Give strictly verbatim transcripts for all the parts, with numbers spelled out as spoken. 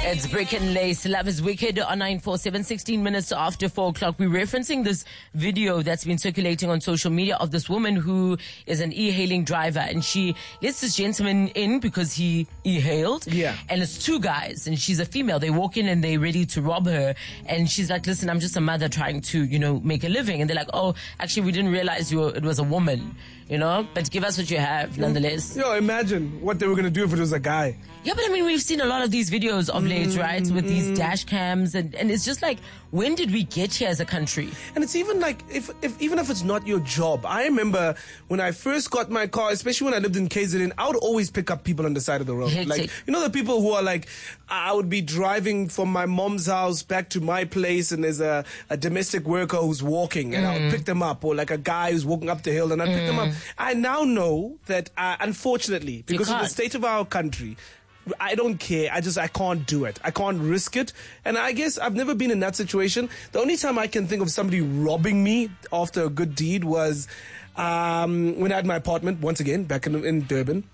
It's Brick and Lace. Love is Wicked on nine four seven, sixteen minutes after four o'clock. We're referencing this video that's been circulating on social media of this woman who is an e-hailing driver, and she lets this gentleman in because he e-hailed. Yeah. And it's two guys, and she's a female. They walk in and they're ready to rob her. And she's like, listen, I'm just a mother trying to, you know, make a living. And they're like, oh, actually, we didn't realize you were, it was a woman, you know, but give us what you have nonetheless. Yo, imagine what they were going to do if it was a guy. Yeah, but I mean, we've seen a lot of these videos of late, Mm, right? With mm. these dash cams, and, and it's just like, when did we get here as a country? And it's even like, if, if even if it's not your job. I remember when I first got my car, especially when I lived in K Z N, I would always pick up people on the side of the road. Hectic. Like, you know, the people who are like, I would be driving from my mom's house back to my place, and there's a, a domestic worker who's walking, and Mm. I would pick them up, or like a guy who's walking up the hill, and I'd pick them up. I now know that, uh, unfortunately, because of the can't. state of our country, I don't care. I just, I can't do it. I can't risk it. And I guess I've never been in that situation. The only time I can think of somebody robbing me after a good deed was um, when I had my apartment, once again, back in, in Durban.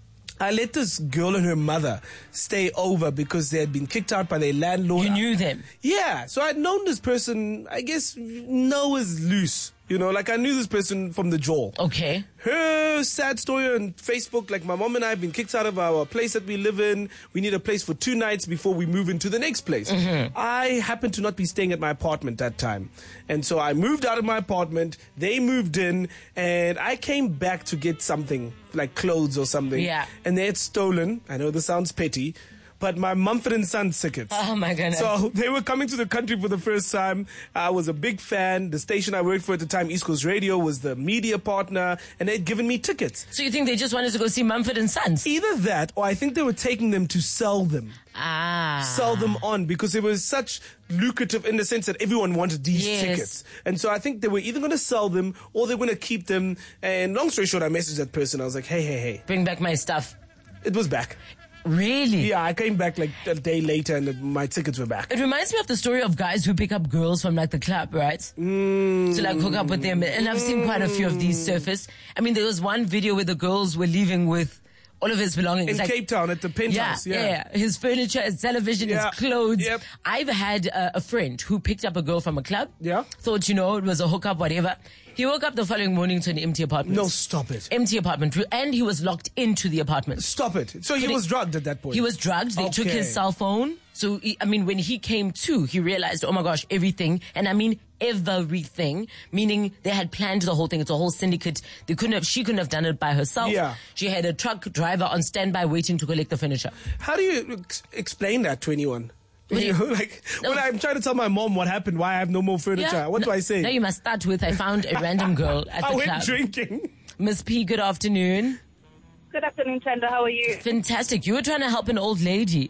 I let this girl and her mother stay over because they had been kicked out by their landlord. You knew them? Yeah. So I'd known this person, I guess, Noah's loose. You know, like I knew this person from the jaw. Okay. Her sad story on Facebook, like my mom and I have been kicked out of our place that we live in. We need a place for two nights before we move into the next place. Mm-hmm. I happened to not be staying at my apartment that time. And so I moved out of my apartment. They moved in, and I came back to get something, like clothes or something. Yeah. And they had stolen, I know this sounds petty, but my Mumford and Sons tickets. Oh my goodness. So they were coming to the country for the first time. I was a big fan. The station I worked for at the time, East Coast Radio, was the media partner, and they'd given me tickets. So you think they just wanted to go see Mumford and Sons? Either that, or I think they were taking them to sell them. Ah. Sell them on, because it was such lucrative in the sense that everyone wanted these Yes. tickets. And so I think they were either going to sell them or they were going to keep them. And long story short, I messaged that person. I was like, hey, hey, hey. Bring back my stuff. It was back. Really? Yeah, I came back like a day later and my tickets were back. It reminds me of the story of guys who pick up girls from like the club, right? Mm. To like hook up with them. And I've seen quite a few of these surface. I mean, there was one video where the girls were leaving with all of his belongings. In like, Cape Town at the penthouse. Yeah, Yeah, yeah, his furniture, his television, Yeah. his clothes. Yep. I've had a, a friend who picked up a girl from a club. Yeah. Thought, you know, it was a hookup, whatever. He woke up the following morning to an empty apartment. No, stop it. Empty apartment. And he was locked into the apartment. Stop it. So he Could he- was drugged at that point. He was drugged. They took Okay. his cell phone. So, he, I mean, when he came to, he realized, oh my gosh, everything. And I mean, everything. Meaning they had planned the whole thing. It's a whole syndicate. They couldn't have, she couldn't have done it by herself. Yeah. She had a truck driver on standby waiting to collect the furniture. How do you ex- explain that to anyone? What do You you- know, like No. when I'm trying to tell my mom what happened, why I have no more furniture. What no, do I say? No, you must start with, I found a random girl at I the went club. drinking. Miss P, good afternoon. Good afternoon, Tendo. How are you? Fantastic. You were trying to help an old lady.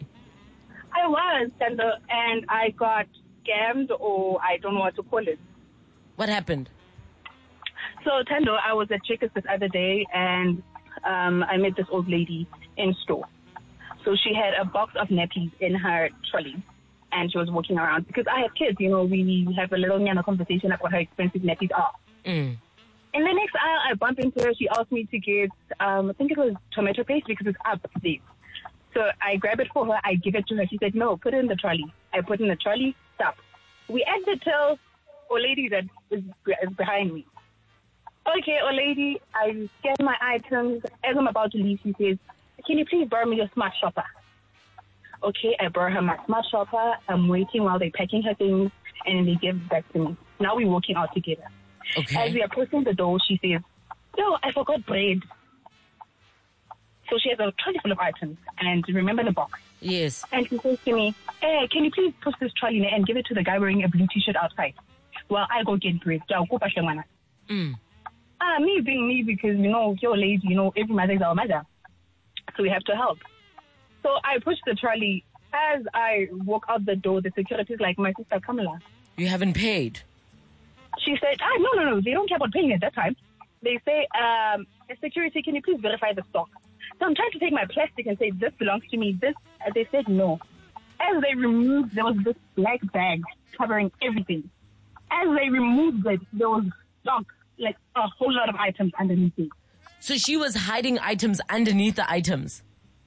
I was, Tendo, and I got scammed, or I don't know what to call it. What happened? So, Tendo, I was at Checkers this other day, and um, I met this old lady in store. So she had a box of nappies in her trolley, and she was walking around. Because I have kids, you know, we have a little nyana conversation about how expensive nappies are. Mm. In the next aisle, I bump into her. She asked me to get, um, I think it was tomato paste because it's up there. So I grab it for her. I give it to her. She said, no, put it in the trolley. I put it in the trolley. Stop. We entered till old lady that is, is behind me. Okay, old lady, I scan my items. As I'm about to leave, she says, can you please borrow me your smart shopper? Okay, I borrow her my smart shopper. I'm waiting while they're packing her things, and then they give it back to me. Now we're walking out together. Okay. As we are approaching the door, she says, no, I forgot bread. So she has a trolley full of items, and remember the box. Yes. And she says to me, hey, can you please push this trolley in and give it to the guy wearing a blue t-shirt outside? Well, I go get bread. Mm. Ah, me being me, because, you know, you're lady, you know, every mother is our mother. So we have to help. So I push the trolley. As I walk out the door, the security is like, my sister Kamala. You haven't paid. She said, ah, no, no, no, they don't care about paying at that time. They say, um, security, can you please verify the stock? So I'm trying to take my plastic and say, this belongs to me. This, uh, they said no. As they removed, there was this black bag covering everything. As they removed it, there was stock, like a whole lot of items underneath it. So she was hiding items underneath the items.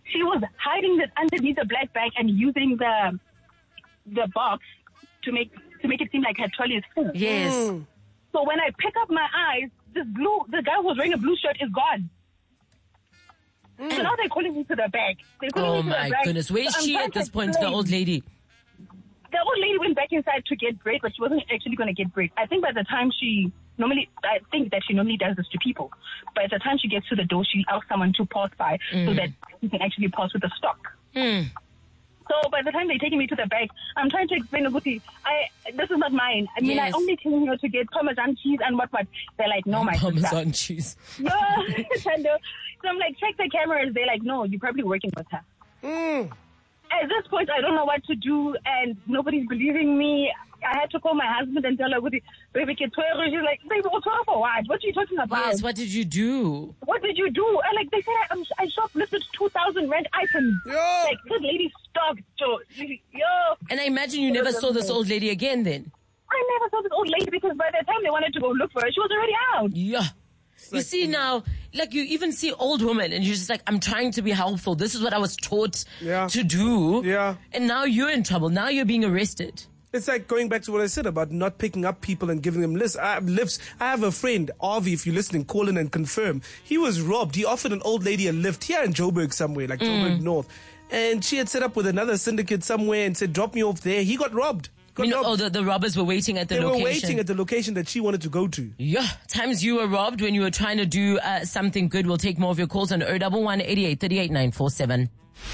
she was hiding it underneath the black bag and using the the box to make to make it seem like her trolley is full. Yes. Mm. So when I pick up my eyes, this blue, the guy who was wearing a blue shirt is gone. Mm. So now they're calling me to the bag. They're calling Oh me to my the bag. goodness. Where is So I'm she trying at to this point, the explain. old lady? The old lady went back inside to get bread, but she wasn't actually going to get bread. I think by the time she, normally, I think that she normally does this to people. By the time she gets to the door, she asks someone to pass by Mm. so that he can actually pass with the stock. Mm. So by the time they're taking me to the bag, I'm trying to explain to Guti, I this is not mine. I mean, Yes. I only came here to get Parmesan cheese and what what. They're like, no, my sister. Parmesan cheese. No. And, uh, so I'm like, check the cameras. They're like, no, you're probably working with her. Mm. At this point, I don't know what to do, and nobody's believing me. I had to call my husband and tell her, baby, she's like, baby, what's wrong for what? What are you talking about? Yes, what did you do? What did you do? And like they said, I, I shoplifted two thousand rent items. Yo. Like this lady stopped. So, yo. And I imagine you never saw this old lady again then. I never saw this old lady because by the time they wanted to go look for her, she was already out. Yeah. You see now, like you even see old women and you're just like, I'm trying to be helpful. This is what I was taught Yeah. to do. Yeah. And now you're in trouble. Now you're being arrested. It's like going back to what I said about not picking up people and giving them lists. I have lifts. I have a friend, Avi, if you're listening, call in and confirm. He was robbed. He offered an old lady a lift here in Joburg somewhere, like Joburg North. And she had set up with another syndicate somewhere and said, drop me off there. He got robbed. Got You know, robbed. oh, the, the robbers were waiting at the they location. were waiting at the location that she wanted to go to. Yeah, times you were robbed when you were trying to do uh, something good. We'll take more of your calls on zero one one, eight eight three eight, nine four seven.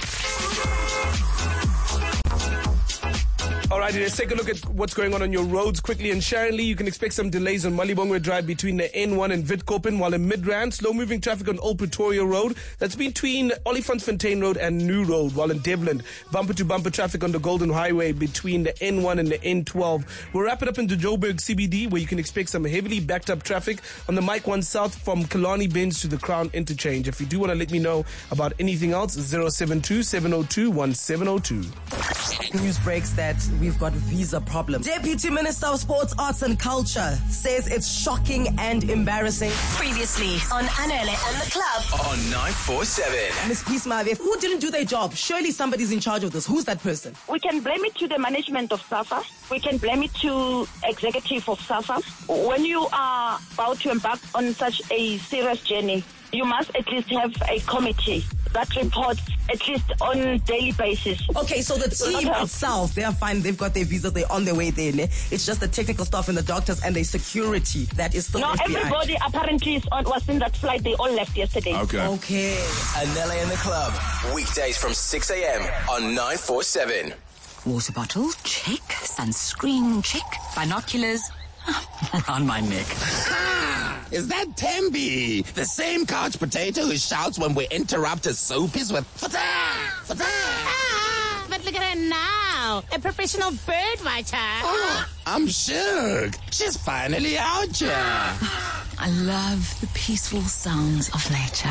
All right, let's take a look at what's going on on your roads quickly. And Sharon Lee, you can expect some delays on Malibongwe Drive between the N one and Witkoppen, while in Midrand, slow-moving traffic on Old Pretoria Road. That's between Olifantsfontein Road and New Road, while in Devland, bumper-to-bumper traffic on the Golden Highway between the N one and the N twelve. We'll wrap it up into Joburg C B D, where you can expect some heavily backed-up traffic on the Mike one South from Killarney Benz to the Crown Interchange. If you do want to let me know about anything else, zero seven two, seven zero two, one seven zero two. News breaks that we've got visa problem. Deputy Minister of Sports, Arts and Culture says it's shocking and embarrassing. Previously on Anele and the Club On nine four seven. Miss Peace, who didn't do their job? Surely somebody's in charge of this. Who's that person? We can blame it to the management of SAFA. We can blame it to executive of SAFA. When you are about to embark on such a serious journey, you must at least have a committee that reports at least on daily basis. Okay, so the team itself, they are fine. They've got their visas. They're on their way there. Ne? It's just the technical staff and the doctors and the security that is still No, F B I. everybody apparently is on, was in that flight. They all left yesterday. Okay. Okay. Anele and the Club. Weekdays from six a.m. on nine four seven. Water bottle, check. Sunscreen, check. Binoculars, around my neck. Is that Tembi? The same couch potato who shouts when we interrupt his soapies with fata, fata. Ah, but look at her now. A professional bird watcher. Oh, I'm shook. She's finally out here. I love the peaceful sounds of nature.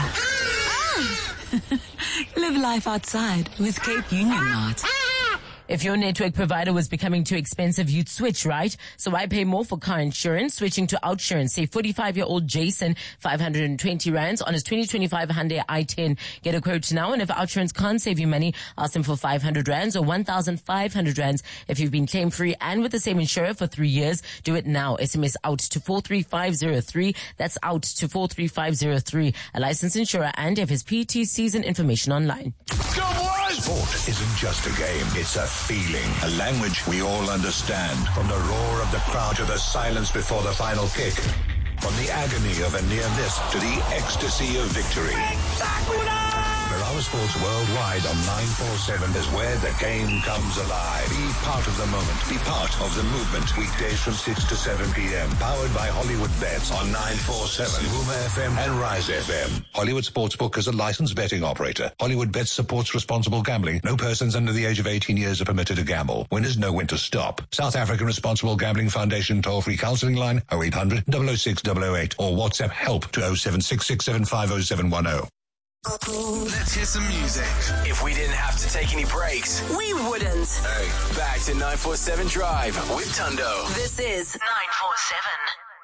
Live life outside with Cape Union Mart. If your network provider was becoming too expensive, you'd switch, right? So why pay more for car insurance? Switching to Outsurance. Say forty-five-year-old Jason, five hundred twenty rands on his twenty twenty-five Hyundai i ten. Get a quote now, and if Outsurance can't save you money, ask them for five hundred rands or one thousand five hundred rands. If you've been claim-free and with the same insurer for three years, do it now. S M S out to four three five zero three. That's out to four three five zero three. A licensed insurer and F S P T season information online. Sport isn't just a game, it's a feeling, a language we all understand. From the roar of the crowd to the silence before the final kick. From the agony of a near miss to the ecstasy of victory. Berawa Sports Worldwide on nine four seven is where the game comes alive. Be part of the moment. Be part of the movement. Weekdays from six to seven p.m. Powered by Hollywood Bets on nine four seven, Huma F M and Rise F M. Hollywood Sportsbook is a licensed betting operator. Hollywood Bets supports responsible gambling. No persons under the age of eighteen years are permitted to gamble. Winners know when to stop. South African Responsible Gambling Foundation toll-free counseling line oh eight hundred, double oh six, double oh eight or WhatsApp help to oh seven six six seven five oh seven one oh. Let's hear some music. If we didn't have to take any breaks, We wouldn't. hey, back to nine four seven Drive with Tundo. This is nine four seven.